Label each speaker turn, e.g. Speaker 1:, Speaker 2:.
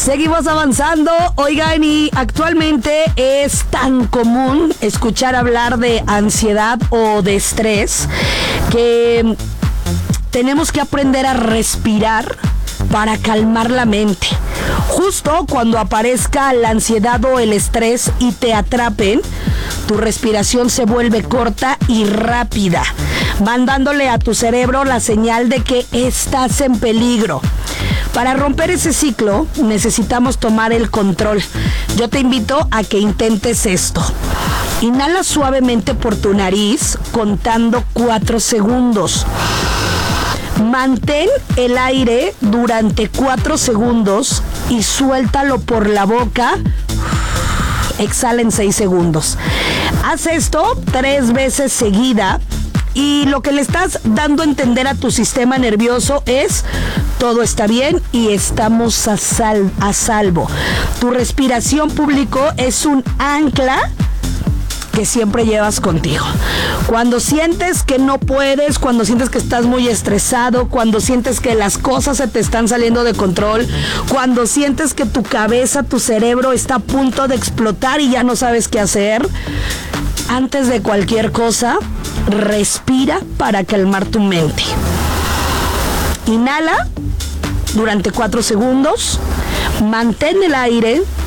Speaker 1: Seguimos avanzando. Oigan, y actualmente es tan común escuchar hablar de ansiedad o de estrés que tenemos que aprender a respirar para calmar la mente. Justo cuando aparezca la ansiedad o el estrés y te atrapen, tu respiración se vuelve corta y rápida, mandándole a tu cerebro la señal de que estás en peligro. Para romper ese ciclo, necesitamos tomar el control. Yo te invito a que intentes esto. Inhala suavemente por tu nariz, contando 4 segundos. Mantén el aire durante 4 segundos y suéltalo por la boca. Exhala en 6 segundos. Haz esto 3 veces seguida. Y lo que le estás dando a entender a tu sistema nervioso es: todo está bien y estamos a salvo. Tu respiración, público, es un ancla que siempre llevas contigo. Cuando sientes que no puedes, cuando sientes que estás muy estresado, cuando sientes que las cosas se te están saliendo de control, cuando sientes que tu cabeza, tu cerebro está a punto de explotar y ya no sabes qué hacer, antes de cualquier cosa, respira para calmar tu mente. Inhala durante 4 segundos, mantén el aire